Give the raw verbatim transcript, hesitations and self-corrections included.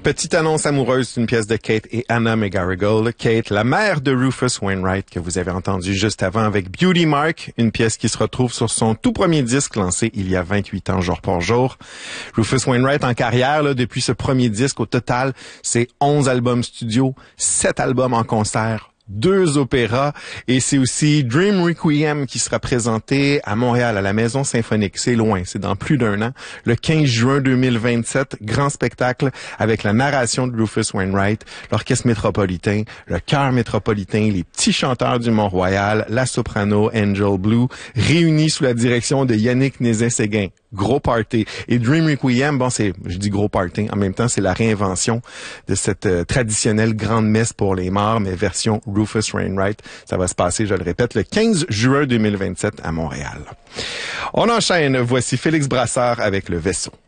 Petite annonce amoureuse d'une pièce de Kate et Anna McGarrigle. Kate, la mère de Rufus Wainwright, que vous avez entendu juste avant avec Beauty Mark, une pièce qui se retrouve sur son tout premier disque lancé il y a vingt-huit ans jour pour jour. Rufus Wainwright en carrière, là, depuis ce premier disque, au total, c'est onze albums studio, sept albums en concert, deux opéras, et c'est aussi Dream Requiem qui sera présenté à Montréal, à la Maison Symphonique. C'est loin, c'est dans plus d'un an. Le quinze juin deux mille vingt-sept, grand spectacle avec la narration de Rufus Wainwright, l'Orchestre métropolitain, le Chœur métropolitain, les petits chanteurs du Mont-Royal, la soprano Angel Blue, réunis sous la direction de Yannick Nézet-Séguin. Gros party. Et Dream Requiem, bon, c'est, je dis gros party, en même temps, c'est la réinvention de cette euh, traditionnelle grande messe pour les morts, mais version Rufus Wainwright. Ça va se passer, je le répète, le quinze juin deux mille vingt-sept à Montréal. On enchaîne. Voici Félix Brassard avec Le Vaisseau.